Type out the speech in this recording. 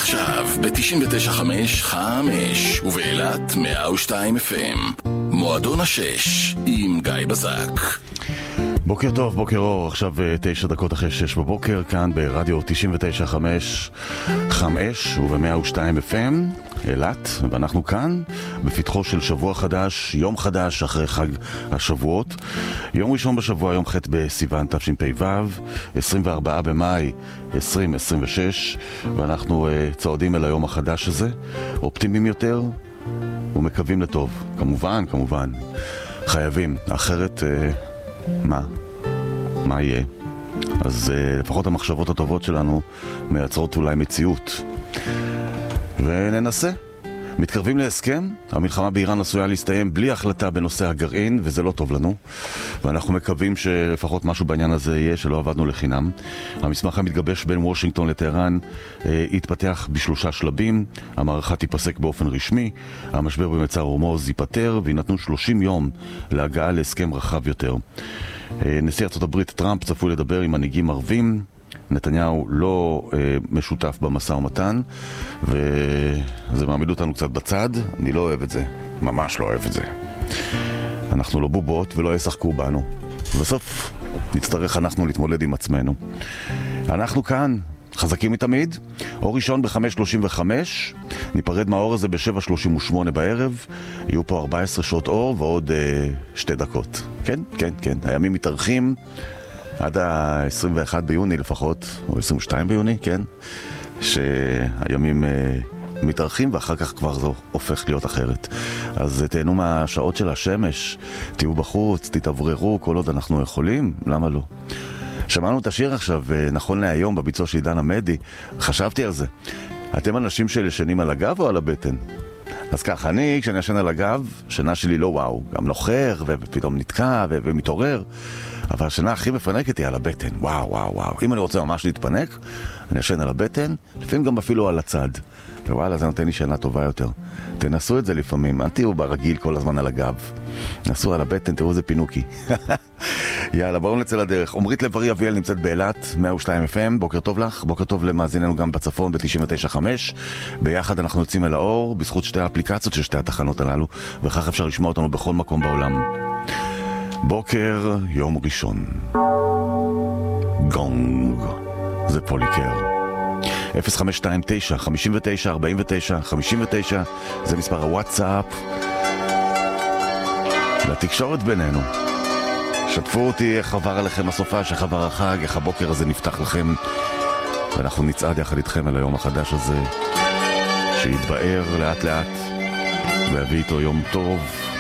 עכשיו ב-99.5 ובאילת 102 FM מועדון השש עם גיא בזק. בוקר טוב, בוקר אור, עכשיו 9 דקות אחרי 6 בבוקר, כאן ברדיו 99.5 וב-102 FM אילת, ואנחנו כאן בפתחו של שבוע חדש, יום חדש אחרי חג השבועות, יום ראשון בשבוע, יום ח' בסיוון תשפ"ו, 24 במאי 2026, ואנחנו צועדים אל היום החדש הזה, אופטימיים יותר ומקווים לטוב, כמובן חייבים, אחרת מה יהיה? אז לפחות המחשבות הטובות שלנו מייצרות אולי מציאות, וננסה. מתקרבים להסכם, המלחמה באיראן עשויה להסתיים בלי החלטה בנושא הגרעין, וזה לא טוב לנו, ואנחנו מקווים שלפחות משהו בעניין הזה יהיה, שלא עבדנו לחינם. המסמך המתגבש בין וושינגטון לטהרן יתפתח בשלושה שלבים, המערכה תיפסק באופן רשמי, המשבר במצר הורמוז ייפטר, וינתנו 30 יום להגעה להסכם רחב יותר. נשיא ארצות הברית טראמפ צפוי לדבר עם מנהיגים ערבים, נתניהו לא משותף במשא ומתן, וזה מעמיד אותנו קצת בצד. אני לא אוהב את זה, ממש לא אוהב את זה. אנחנו לא בובות ולא ישחקו בנו, ובסוף נצטרך אנחנו להתמודד עם עצמנו. אנחנו כאן חזקים מתמיד, אור ראשון ב-5:35, ניפרד מהאור הזה ב-7:38 בערב, יהיו פה 14 שעות אור ועוד 2 דקות. כן, הימים מתארחים עד ה-21 ביוני לפחות, או 22 ביוני, כן, שהימים מתארחים, ואחר כך כבר זה הופך להיות אחרת. אז תהנו מהשעות של השמש, תהיו בחוץ, תתעבררו כל עוד אנחנו יכולים, למה לא? שמענו את השיר עכשיו, נכון להיום, בביצוע של עידן עמדי, חשבתי על זה. אתם אנשים שישנים על הגב או על הבטן? אז ככה, כשאני ישן על הגב, שינה שלי לא וואו, גם נוחר, ופתאום נתקע, ומתעורר, אבל השינה הכי מפנקת היא על הבטן, וואו. אם אני רוצה ממש להתפנק, אני ישן על הבטן, לפעמים גם אפילו על הצד, ווואלה, זה נותן לי שינה טובה יותר. תנסו את זה לפעמים, אל תהיו ברגיל כל הזמן על הגב, נסו על הבטן, תראו איזה פינוקי. יאללה, בואו נצא לדרך. עומרית לב-ארי אביאל נמצאת באילת, 102 FM, בוקר טוב לך, בוקר טוב למאזיננו גם בצפון ב-99.5. ביחד אנחנו יוצאים אל האור, בזכות שתי האפליקציות של שתי התחנות הללו, וכך אפשר לשמוע אותנו בכל מקום בעולם. בוקר יום ראשון, גונג, זה פוליקר. 0529 59 49 59, זה מספר הוואטסאפ לתקשורת בינינו. שתפו אותי איך עבר עליכם הסופש, איך עבר החג, איך הבוקר הזה נפתח לכם, ואנחנו נצעד יחד איתכם אל היום החדש הזה שיתבאר לאט לאט ויביא איתו יום טוב